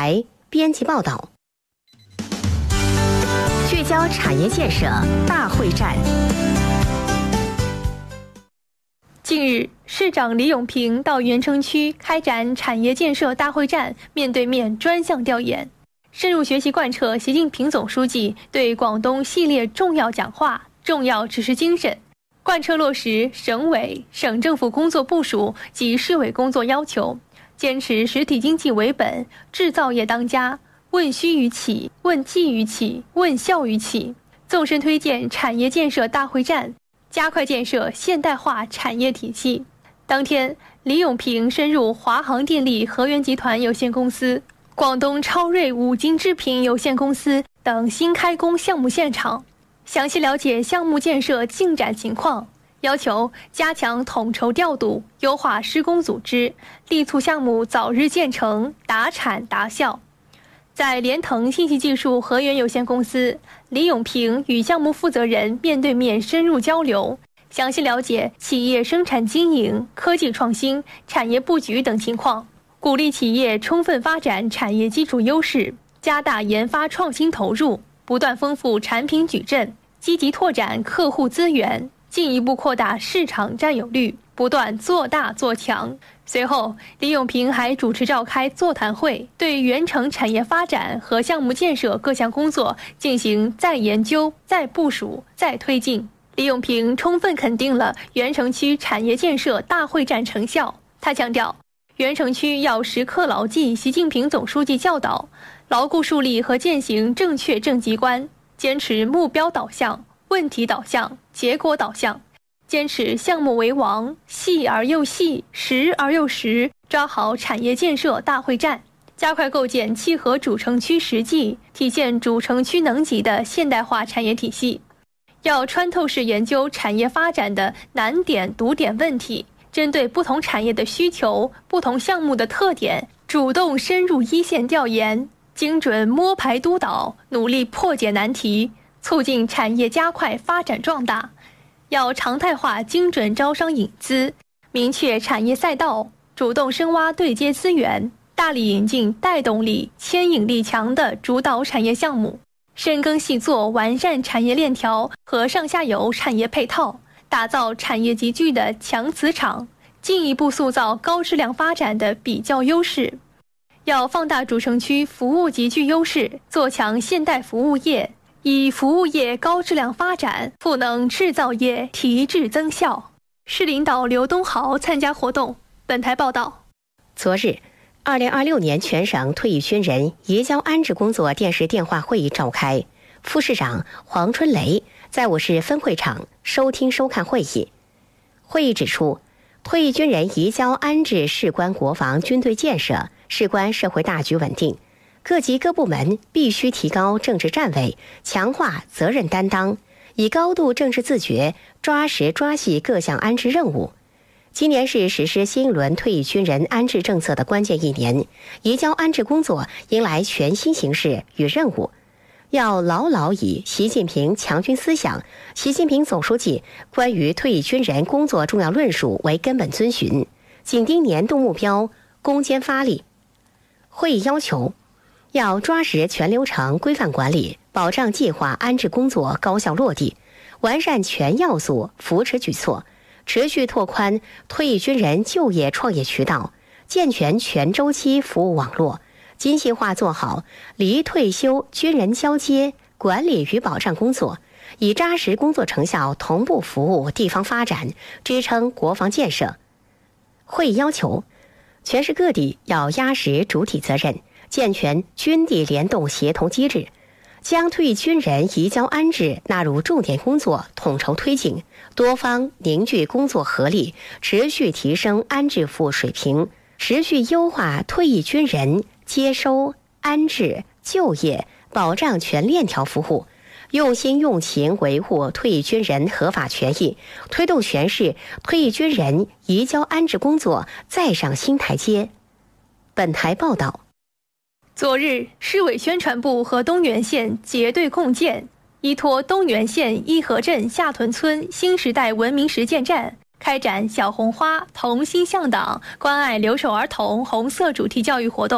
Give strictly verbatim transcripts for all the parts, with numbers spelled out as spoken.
台编辑报道。聚焦产业建设大会战。 近日，市长李永平到原城区开展产业建设大会战面对面专项调研，深入学习贯彻习近平总书记对广东系列重要讲话、重要指示精神，贯彻落实省委、省政府工作部署及市委工作要求，坚持实体经济为本，制造业当家，问需于起，问计于起，问效于起，纵深推荐产业建设大会战，加快建设现代化产业体系。当天，李永平深入华航电力河源集团有限公司、广东超瑞五金制品有限公司等新开工项目现场，详细了解项目建设进展情况，要求加强统筹调度，优化施工组织，力促项目早日建成，达产达效。在联腾信息技术河源有限公司，李永平与项目负责人面对面深入交流，详细了解企业生产经营、科技创新、产业布局等情况，鼓励企业充分发展产业基础优势，加大研发创新投入，不断丰富产品矩阵，积极拓展客户资源，进一步扩大市场占有率，不断做大做强。随后，李永平还主持召开座谈会，对原城产业发展和项目建设各项工作进行再研究、再部署、再推进。李永平充分肯定了原城区产业建设大会战成效。他强调，原城区要时刻牢记习近平总书记教导，牢固树立和践行正确政绩观，坚持目标导向、问题导向、结果导向，坚持项目为王，细而又细，实而又实，抓好产业建设大会战，加快构建契合主城区实际、体现主城区能级的现代化产业体系。要穿透式研究产业发展的难点、堵点问题，针对不同产业的需求、不同项目的特点，主动深入一线调研，精准摸排督导，努力破解难题，促进产业加快发展壮大。要常态化精准招商引资，明确产业赛道，主动深挖对接资源，大力引进带动力、牵引力强的主导产业项目，深耕细作，完善产业链条和上下游产业配套，打造产业集聚的强磁场，进一步塑造高质量发展的比较优势。要放大主城区服务集聚优势，做强现代服务业，以服务业高质量发展赋能制造业提质增效。市领导刘东豪参加活动。本台报道。 昨日，二零二六年全省退役军人移交安置工作电视电话会议召开，副市长黄春雷在我市分会场收听收看会议。会议指出，退役军人移交安置事关国防军队建设，事关社会大局稳定，各级各部门必须提高政治站位，强化责任担当，以高度政治自觉抓实抓细各项安置任务。今年是实施新一轮退役军人安置政策的关键一年，移交安置工作迎来全新形势与任务，要牢牢以习近平强军思想、习近平总书记关于退役军人工作重要论述为根本遵循，紧盯年度目标，攻坚发力。会议要求，要抓实全流程规范管理，保障计划安置工作高效落地，完善全要素扶持举措，持续拓宽退役军人就业创业渠道，健全全周期服务网络，精细化做好离退休军人交接管理与保障工作，以扎实工作成效同步服务地方发展，支撑国防建设。会议要求，全市各地要压实主体责任，健全军地联动协同机制，将退役军人移交安置纳入重点工作统筹推进，多方凝聚工作合力，持续提升安置服务水平，持续优化退役军人接收、安置、就业、保障全链条服务，用心用情维护退役军人合法权益，推动全市退役军人移交安置工作再上新台阶。本台报道。 昨日，市委宣传部和东源县结对共建，依托东源县伊河镇下屯村新时代文明实践站，开展小红花同心向党、关爱留守儿童红色主题教育活动。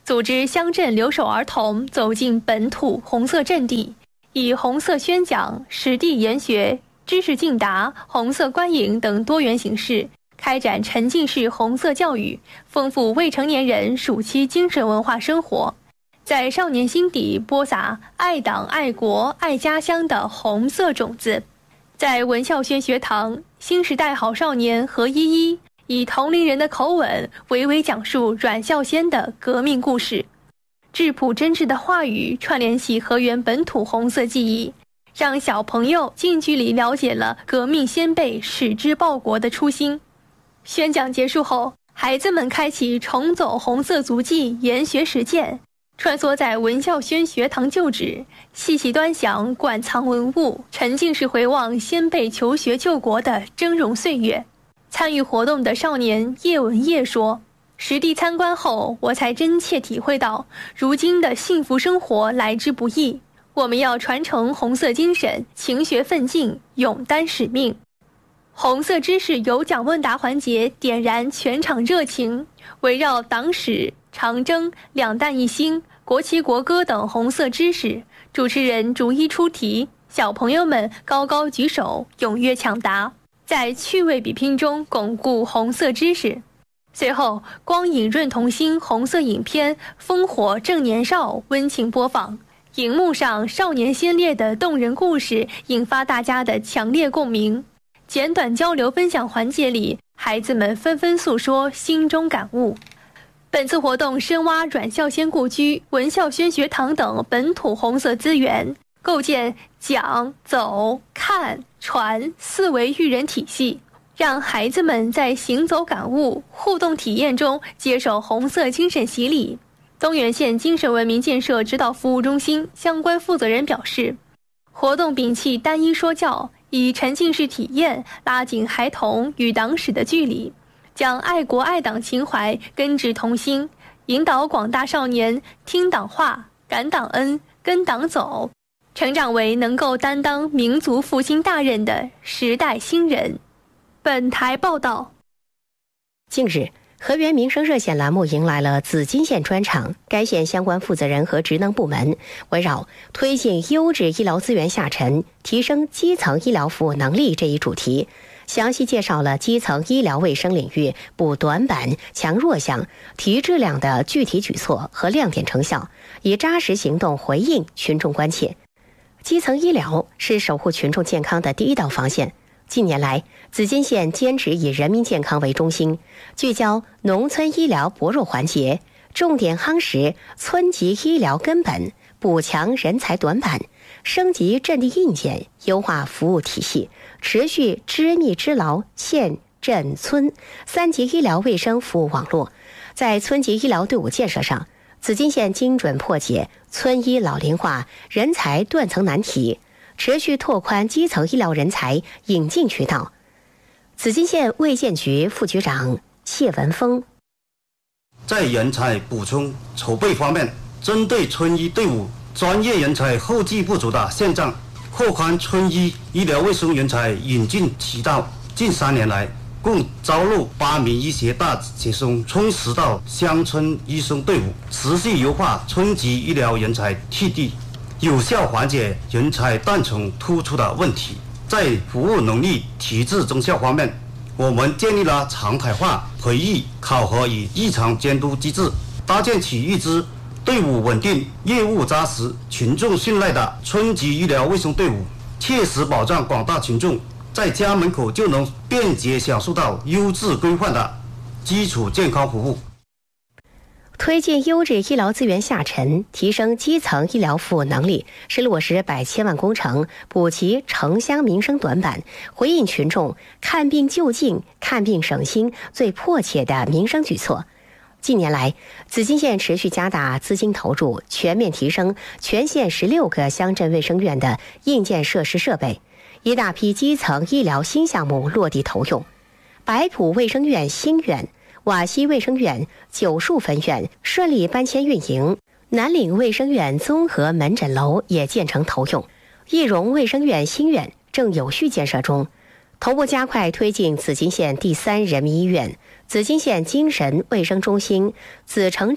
组织乡镇留守儿童走进本土红色阵地，以红色宣讲、实地研学、知识竞答、红色观影等多元形式，开展沉浸式红色教育，丰富未成年人暑期精神文化生活，在少年心底播撒爱党爱国爱家乡的红色种子。在文孝轩学堂，新时代好少年何依依以同龄人的口吻娓娓讲述阮孝先的革命故事，质朴真挚的话语串联起河源本土红色记忆，让小朋友近距离了解了革命先辈矢志报国的初心。宣讲结束后，孩子们开启重走红色足迹研学实践，穿梭在文孝轩学堂旧址，细细端详馆藏文物，沉浸式回望先辈求学救国的峥嵘岁月。参与活动的少年叶文业说，实地参观后，我才真切体会到如今的幸福生活来之不易，我们要传承红色精神，勤学奋进，勇担使命。红色知识有奖问答环节点燃全场热情，围绕党史、长征、两弹一星、国旗国歌等红色知识，主持人逐一出题，小朋友们高高举手，踊跃抢答，在趣味比拼中巩固红色知识。随后，光影润童心红色影片《烽火正年少》温情播放，荧幕上少年先烈的动人故事引发大家的强烈共鸣。简短交流分享环节里，孩子们纷纷诉说心中感悟。本次活动深挖阮孝先故居、文孝轩学堂等本土红色资源，构建讲、走、看、传四维育人体系，让孩子们在行走感悟、互动体验中接受红色精神洗礼。东源县精神文明建设指导服务中心相关负责人表示，活动摒弃单一说教，以沉浸式体验拉近孩童与党史的距离，将爱国爱党情怀根植童心，引导广大少年听党话、感党恩、跟党走，成长为能够担当民族复兴大任的时代新人。本台报道。 近日，河源民生热线栏目迎来了紫金线专场，该县相关负责人和职能部门围绕推进优质医疗资源下沉，提升基层医疗服务能力这一主题，详细介绍了基层医疗卫生领域补短板、强弱项、提质量的具体举措和亮点成效，以扎实行动回应群众关切。基层医疗是守护群众健康的第一道防线。近年来，紫金县坚持以人民健康为中心，聚焦农村医疗薄弱环节，重点夯实村级医疗根本，补强人才短板，升级阵地硬件，优化服务体系，持续织密织牢县镇村三级医疗卫生服务网络。在村级医疗队伍建设上，紫金县精准破解村医老龄化人才断层难题，持续拓宽基层医疗人才引进渠道。紫金县卫健局副局长谢文峰， 在人才补充筹备方面，针对村医队伍专业人才后继不足的现状，扩宽村医医疗卫生人才引进渠道。近三年来，共招录八名医学大学生，充实到乡村医生队伍，持续优化村级医疗人才替地，有效缓解人才断层突出的问题。在服务能力提质增效方面，我们建立了常态化培育、考核与异常监督机制，搭建起一支队伍稳定、业务扎实、群众信赖的村级医疗卫生队伍，切实保障广大群众在家门口就能便捷享受到优质规范的基础健康服务。 推进优质医疗资源下沉，提升基层医疗服务能力，是落实百千万工程、补齐城乡民生短板、回应群众看病就近、看病省心最迫切的民生举措。近年来，紫金县持续加大资金投入，全面提升全县十六个乡镇卫生院的硬件设施设备，一大批基层医疗新项目落地投用。白埔卫生院新院、瓦西卫生院九树分院顺利搬迁运营，南岭卫生院综合门诊楼也建成投用，义荣卫生院新院正有序建设中。同步加快推进紫金县第三人民医院、紫金县精神卫生中心、紫城镇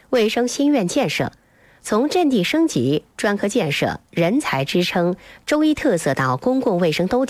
卫生新院建设。从阵地升级、专科建设、人才支撑、中医特色到公共卫生都